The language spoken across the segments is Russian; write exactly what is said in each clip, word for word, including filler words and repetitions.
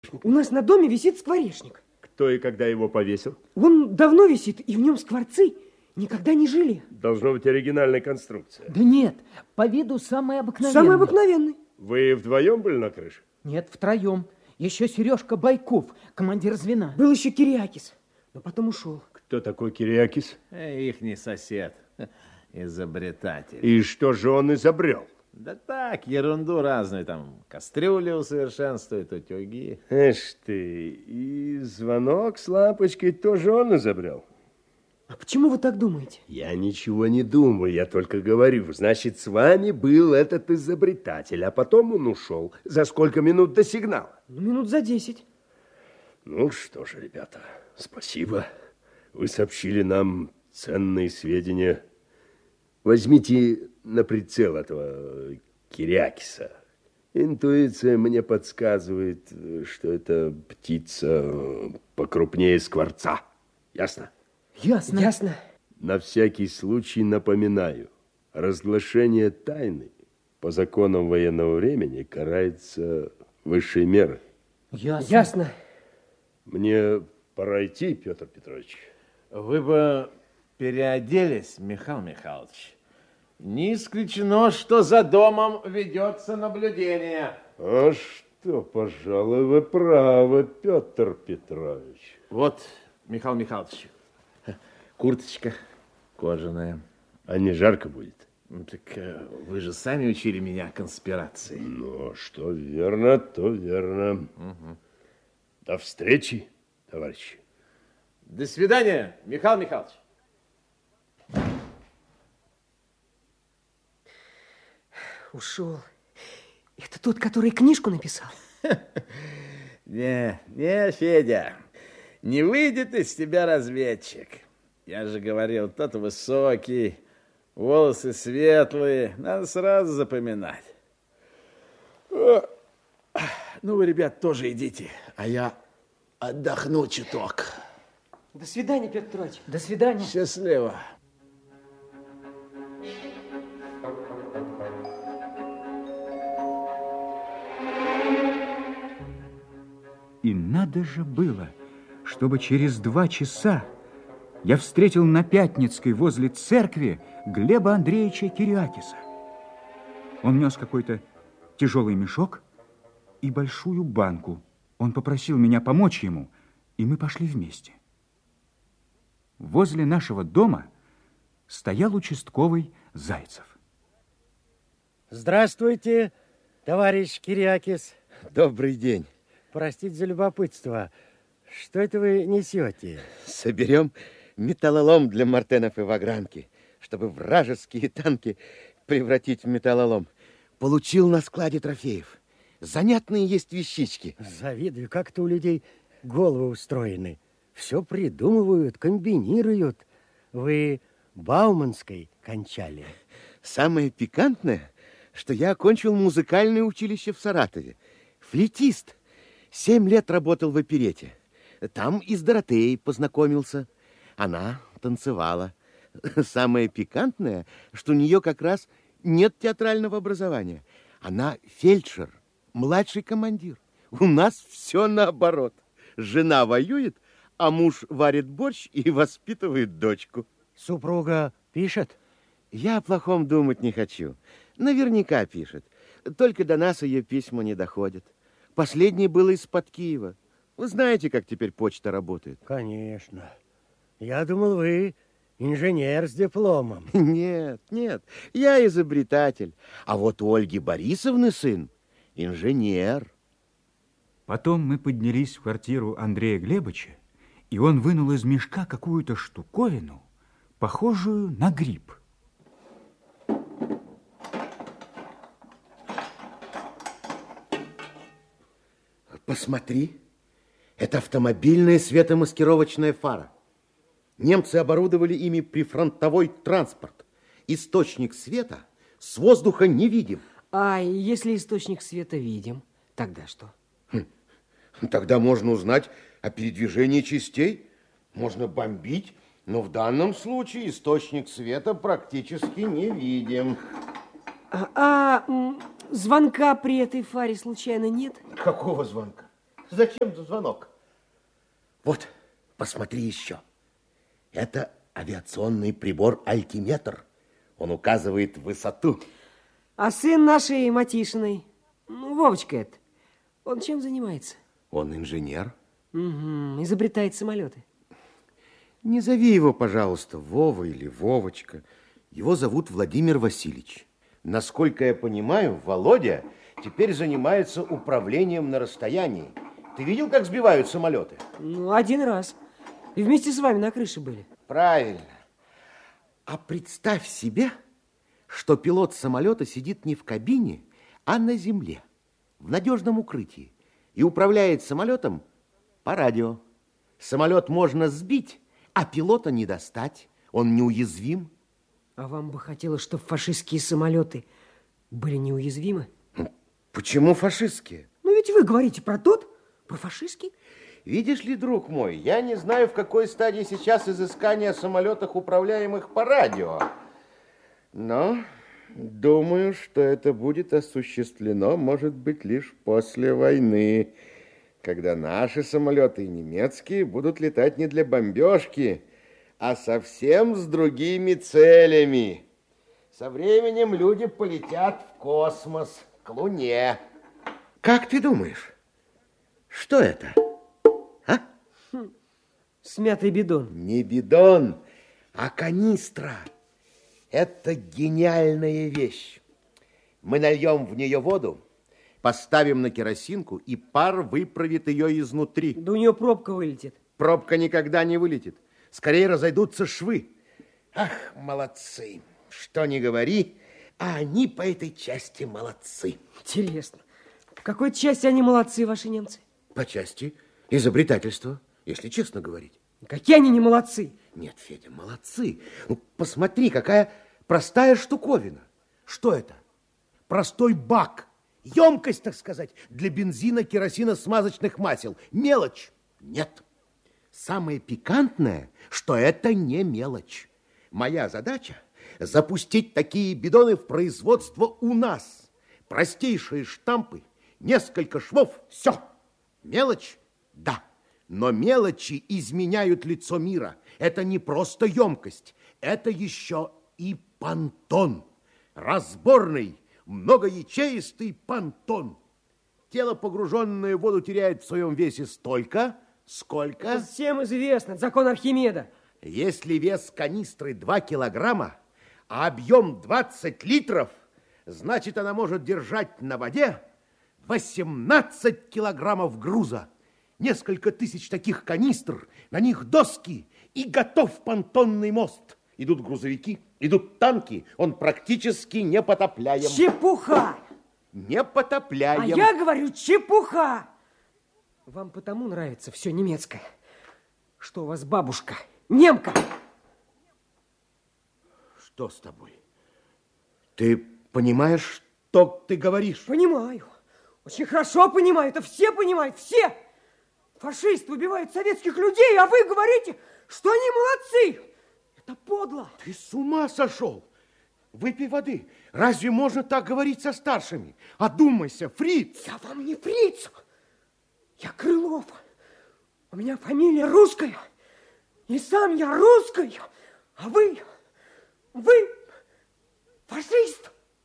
У нас на доме висит скворечник. Кто и когда его повесил? Он давно висит, и в нем скворцы никогда не жили. Должно быть оригинальная конструкция. Да нет, по виду самый обыкновенный. Самый обыкновенный. Вы вдвоем были на крыше? Нет, втроем. Еще Сережка Байков, командир звена. Был еще Кириакис, но потом ушел. Кто такой Кириакис? Ихний сосед, изобретатель. И что же он изобрел? Да так, ерунду разную, там, кастрюли усовершенствует, утюги. Эш ты, и звонок с лампочкой тоже он изобрел. А почему вы так думаете? Я ничего не думаю, я только говорю. Значит, с вами был этот изобретатель, а потом он ушел. За сколько минут до сигнала? Ну, минут за десять. Ну что же, ребята, спасибо. Вы сообщили нам ценные сведения. Возьмите на прицел этого Кириакиса. Интуиция мне подсказывает, что это птица покрупнее скворца. Ясно? Ясно. Ясно. На всякий случай напоминаю. Разглашение тайны по законам военного времени карается высшей мерой. Ясно. Ясно. Мне пора идти, Петр Петрович. Вы бы переоделись, Михаил Михайлович. Не исключено, что за домом ведется наблюдение. А что, пожалуй, вы правы, Петр Петрович. Вот, Михаил Михайлович, курточка кожаная. А не жарко будет? Ну, так э, вы же сами учили меня конспирации. Ну, что верно, то верно. Угу. До встречи, товарищи. До свидания, Михаил Михайлович. Ушел. Это тот, который книжку написал? Не, не, Федя, не выйдет из тебя разведчик. Я же говорил, тот высокий, волосы светлые, надо сразу запоминать. Ну, вы, ребят, тоже идите, а я отдохну чуток. До свидания, Петр Петрович. До свидания. Счастливо. И надо же было, чтобы через два часа я встретил на Пятницкой возле церкви Глеба Андреевича Кириакиса. Он нес какой-то тяжелый мешок и большую банку. Он попросил меня помочь ему, и мы пошли вместе. Возле нашего дома стоял участковый Зайцев. Здравствуйте, товарищ Кириакис. Добрый день. Простите за любопытство. Что это вы несете? Соберем металлолом для мартенов и вагранки, чтобы вражеские танки превратить в металлолом. Получил на складе трофеев. Занятные есть вещички. Завидую, как-то у людей головы устроены. Все придумывают, комбинируют. Вы Бауманской кончали? Самое пикантное, что я окончил музыкальное училище в Саратове. Флейтист. Семь лет работал в оперете. Там и с Доротеей познакомился. Она танцевала. Самое пикантное, что у нее как раз нет театрального образования. Она фельдшер, младший командир. У нас все наоборот. Жена воюет, а муж варит борщ и воспитывает дочку. Супруга пишет? Я о плохом думать не хочу. Наверняка пишет. Только до нас ее письма не доходят. Последнее было из-под Киева. Вы знаете, как теперь почта работает? Конечно. Я думал, вы инженер с дипломом. Нет, нет, я изобретатель. А вот у Ольги Борисовны сын инженер. Потом мы поднялись в квартиру Андрея Глебовича, и он вынул из мешка какую-то штуковину, похожую на гриб. Посмотри, это автомобильная светомаскировочная фара. Немцы оборудовали ими прифронтовой транспорт. Источник света с воздуха не видим. А если источник света видим, тогда что? Хм. Тогда можно узнать о передвижении частей. Можно бомбить, но в данном случае источник света практически не видим. А, а звонка при этой фаре случайно нет? Какого звонка? Зачем звонок? Вот, посмотри еще. Это авиационный прибор альтиметр. Он указывает высоту. А сын нашей Матишиной, ну, Вовочка это, он чем занимается? Он инженер. Угу, изобретает самолеты. Не зови его, пожалуйста, Вова или Вовочка. Его зовут Владимир Васильевич. Насколько я понимаю, Володя теперь занимается управлением на расстоянии. Ты видел, как сбивают самолеты? Ну, один раз. И вместе с вами на крыше были. Правильно. А представь себе, что пилот самолета сидит не в кабине, а на земле, в надежном укрытии, и управляет самолетом по радио. Самолет можно сбить, а пилота не достать. Он неуязвим. А вам бы хотелось, чтобы фашистские самолеты были неуязвимы? Почему фашистские? Ну, ведь вы говорите про тот, про фашистский. Видишь ли, друг мой, я не знаю, в какой стадии сейчас изыскания о самолетах, управляемых по радио. Но думаю, что это будет осуществлено, может быть, лишь после войны, когда наши самолеты и немецкие будут летать не для бомбежки, а совсем с другими целями. Со временем люди полетят в космос, к Луне. Как ты думаешь, что это? А? Хм, смятый бидон. Не бидон, а канистра. Это гениальная вещь. Мы нальем в нее воду, поставим на керосинку, и пар выправит ее изнутри. Да у нее пробка вылетит. Пробка никогда не вылетит. Скорее разойдутся швы. Ах, молодцы. Что ни говори, а они по этой части молодцы. Интересно, в какой части они молодцы, ваши немцы? По части изобретательства, если честно говорить. Какие они не молодцы? Нет, Федя, молодцы. Ну, посмотри, какая простая штуковина. Что это? Простой бак. Емкость, так сказать, для бензина, керосина, смазочных масел. Мелочь? Нет. Самое пикантное, что это не мелочь. Моя задача – запустить такие бидоны в производство у нас. Простейшие штампы, несколько швов, все. Мелочь? Да. Но мелочи изменяют лицо мира. Это не просто емкость, это еще и понтон. Разборный, многоячеистый понтон. Тело, погруженное в воду, теряет в своем весе столько, сколько... Всем известно, закон Архимеда. Если вес канистры два килограмма, а объем двадцать литров, значит, она может держать на воде восемнадцать килограммов груза. Несколько тысяч таких канистр, на них доски, и готов понтонный мост. Идут грузовики, идут танки, он практически непотопляем. Чепуха! Непотопляем. А я говорю, чепуха! Вам потому нравится все немецкое, что у вас бабушка немка. Что с тобой? Ты понимаешь, что ты говоришь? Понимаю. Очень хорошо понимаю. Это все понимают, все. Фашисты убивают советских людей, а вы говорите, что они молодцы. Это подло. Ты с ума сошел? Выпей воды. Разве можно так говорить со старшими? Одумайся, фриц. Я вам не фриц. Я Крылов. У меня фамилия русская. И сам я русский. А вы, вы фашист.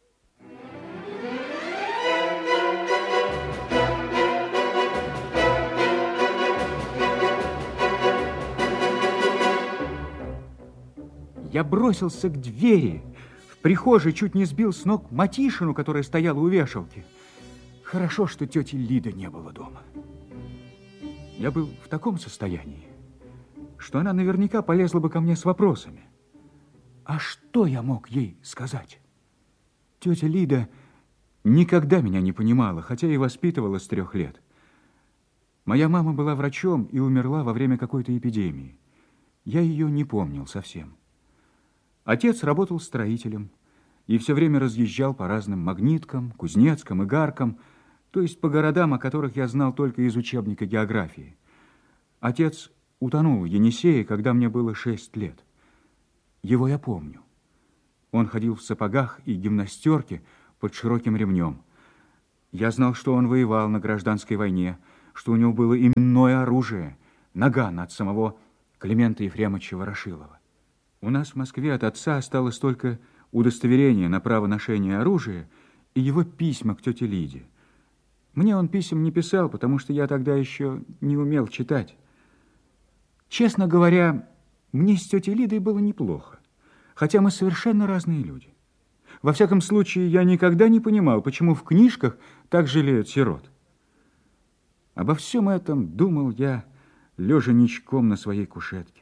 Я бросился к двери. В прихожей чуть не сбил с ног Матишину, которая стояла у вешалки. Хорошо, что тети Лиды не было дома. Я был в таком состоянии, что она наверняка полезла бы ко мне с вопросами. А что я мог ей сказать? Тетя Лида никогда меня не понимала, хотя и воспитывала с трех лет. Моя мама была врачом и умерла во время какой-то эпидемии. Я ее не помнил совсем. Отец работал строителем и все время разъезжал по разным Магниткам, Кузнецкам, Игаркам, то есть по городам, о которых я знал только из учебника географии. Отец утонул в Енисее, когда мне было шесть лет. Его я помню. Он ходил в сапогах и гимнастерке под широким ремнем. Я знал, что он воевал на гражданской войне, что у него было именное оружие – наган от самого Климента Ефремовича Ворошилова. У нас в Москве от отца осталось только удостоверение на право ношения оружия и его письма к тете Лиде. Мне он писем не писал, потому что я тогда еще не умел читать. Честно говоря, мне с тетей Лидой было неплохо, хотя мы совершенно разные люди. Во всяком случае, я никогда не понимал, почему в книжках так жалеют сирот. Обо всем этом думал я, лежа ничком на своей кушетке.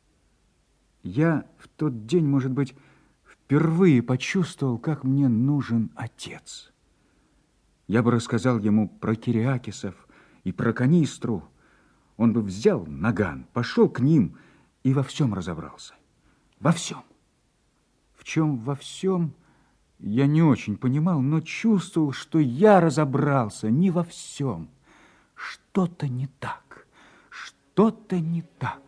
Я в тот день, может быть, впервые почувствовал, как мне нужен отец. Я бы рассказал ему про Кириакисов и про канистру. Он бы взял наган, пошел к ним и во всем разобрался. Во всем. В чем во всем, я не очень понимал, но чувствовал, что я разобрался не во всем. Что-то не так, что-то не так.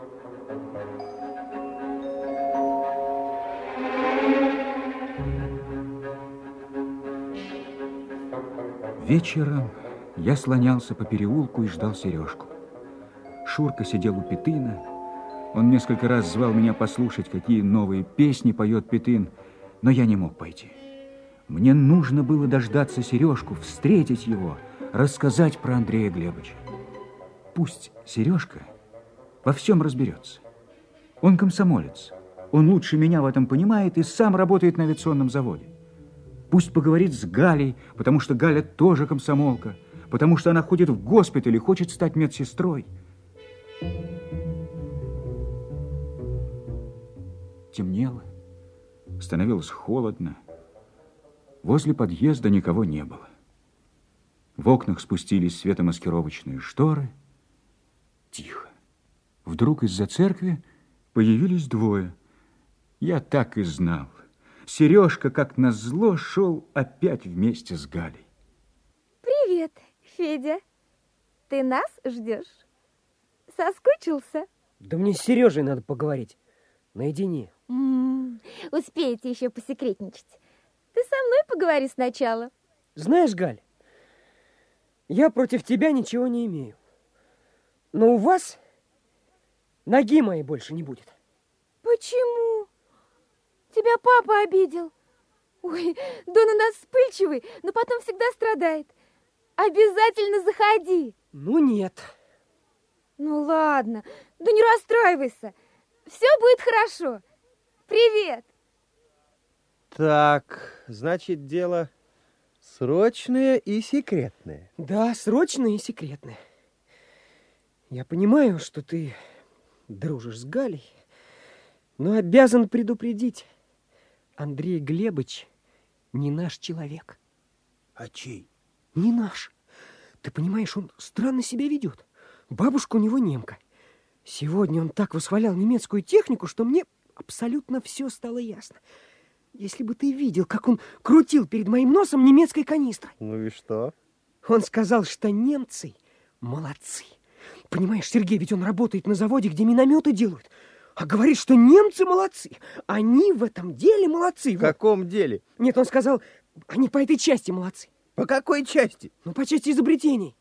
Вечером я слонялся по переулку и ждал Сережку. Шурка сидел у Петына. Он несколько раз звал меня послушать, какие новые песни поет Петын, но я не мог пойти. Мне нужно было дождаться Сережку, встретить его, рассказать про Андрея Глебовича. Пусть Сережка во всем разберется. Он комсомолец. Он лучше меня в этом понимает и сам работает на авиационном заводе. Пусть поговорит с Галей, потому что Галя тоже комсомолка, потому что она ходит в госпиталь и хочет стать медсестрой. Темнело, становилось холодно. Возле подъезда никого не было. В окнах спустились светомаскировочные шторы. Тихо. Вдруг из-за церкви появились двое. Я так и знал. Сережка, как назло, шел опять вместе с Галей. Привет, Федя. Ты нас ждешь? Соскучился? Да мне с Сережей надо поговорить. Наедине. М-м, успеете еще посекретничать. Ты со мной поговори сначала. Знаешь, Галь, я против тебя ничего не имею. Но у вас ноги моей больше не будет. Почему? Тебя папа обидел. Ой, да он у нас вспыльчивый, но потом всегда страдает. Обязательно заходи. Ну, нет. Ну, ладно. Да не расстраивайся. Все будет хорошо. Привет. Так, значит, дело срочное и секретное. Да, срочное и секретное. Я понимаю, что ты дружишь с Галей, но обязан предупредить. Андрей Глебович не наш человек. А чей? Не наш. Ты понимаешь, он странно себя ведет. Бабушка у него немка. Сегодня он так восхвалял немецкую технику, что мне абсолютно все стало ясно. Если бы ты видел, как он крутил перед моим носом немецкой канистрой. Ну и что? Он сказал, что немцы молодцы. Понимаешь, Сергей, ведь он работает на заводе, где минометы делают. А говорит, что немцы молодцы. Они в этом деле молодцы. В каком деле? Нет, он сказал, они по этой части молодцы. По какой части? Ну, по части изобретений.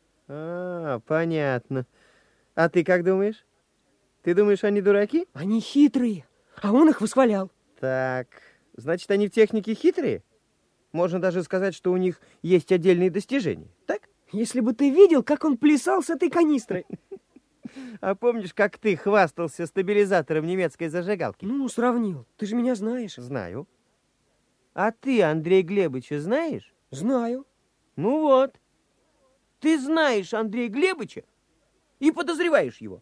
А, понятно. А ты как думаешь? Ты думаешь, они дураки? Они хитрые, а он их восхвалял. Так, значит, они в технике хитрые? Можно даже сказать, что у них есть отдельные достижения, так? Если бы ты видел, как он плясал с этой канистрой. А помнишь, как ты хвастался стабилизатором немецкой зажигалки? Ну, сравнил. Ты же меня знаешь. Знаю. А ты Андрея Глебовича знаешь? Знаю. Ну вот. Ты знаешь Андрея Глебовича и подозреваешь его.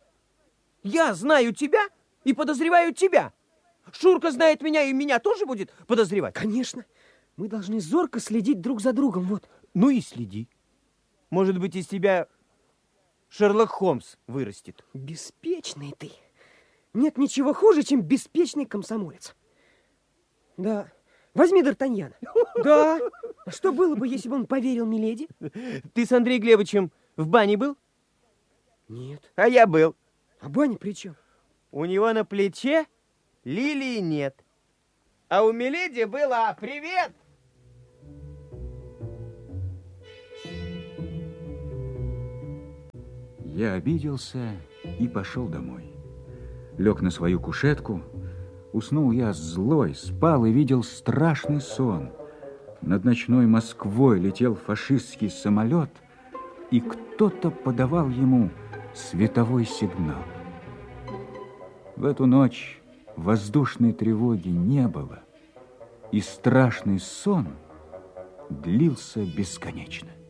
Я знаю тебя и подозреваю тебя. Шурка знает меня и меня тоже будет подозревать. Конечно. Мы должны зорко следить друг за другом. Вот. Ну и следи. Может быть, из тебя Шерлок Холмс вырастет. Беспечный ты. Нет ничего хуже, чем беспечный комсомолец. Да. Возьми Д'Артаньяна. Да. А что было бы, если бы он поверил миледи? Ты с Андреем Глебовичем в бане был? Нет. А я был. А баня при чем? У него на плече лилии нет. А у миледи была. Привет! Я обиделся и пошел домой. Лег на свою кушетку. Уснул я злой, спал и видел страшный сон. Над ночной Москвой летел фашистский самолет, и кто-то подавал ему световой сигнал. В эту ночь воздушной тревоги не было, и страшный сон длился бесконечно.